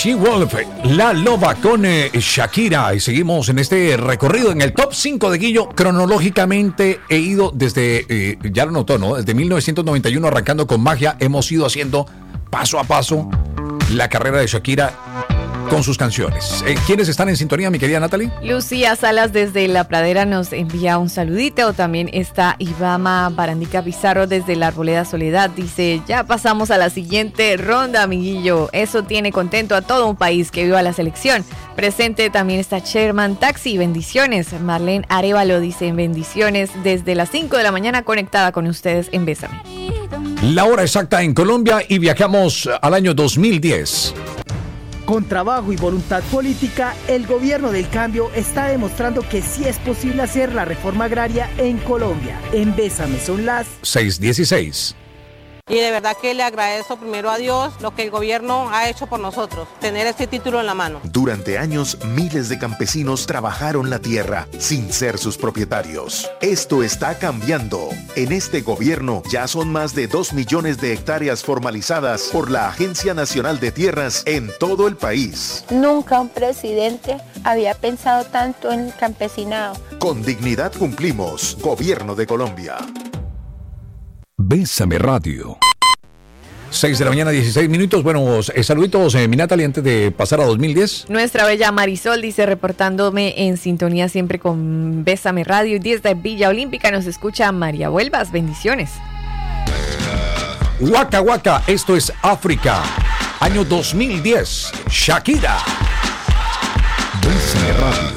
She-Wolf, La Loba con Shakira. Y seguimos en este recorrido en el top 5 de Guillo. Cronológicamente he ido desde, ya lo notó, ¿no? Desde 1991 arrancando con Magia. Hemos ido haciendo paso a paso la carrera de Shakira con sus canciones. ¿Quiénes están en sintonía, mi querida Natalie? Lucía Salas desde La Pradera nos envía un saludito. También está Ivama Barandica Pizarro desde La Arboleda Soledad. Dice, ya pasamos a la siguiente ronda, amiguillo. Eso tiene contento a todo un país. Que viva la selección. Presente también está Sherman Taxi. Bendiciones. Marlene Arevalo dice, bendiciones desde las 5 de la mañana conectada con ustedes en Bésame. La hora exacta en Colombia y viajamos al año 2010. Con trabajo y voluntad política, el gobierno del cambio está demostrando que sí es posible hacer la reforma agraria en Colombia. En Bésame son las 6:16. Y de verdad que le agradezco primero a Dios lo que el gobierno ha hecho por nosotros, tener este título en la mano. Durante años, miles de campesinos trabajaron la tierra sin ser sus propietarios. Esto está cambiando. En este gobierno ya son más de 2 millones de hectáreas formalizadas por la Agencia Nacional de Tierras en todo el país. Nunca un presidente había pensado tanto en el campesinado. Con dignidad cumplimos. Gobierno de Colombia. Bésame Radio. 6 de la mañana, 16 minutos. Bueno, saluditos, mi Natalie, antes de pasar a 2010. Nuestra bella Marisol dice, reportándome en sintonía siempre con Bésame Radio. 10 de Villa Olímpica nos escucha María Huelvas. Bendiciones. Waka Waka, esto es África. Año 2010. Shakira. Bésame Radio.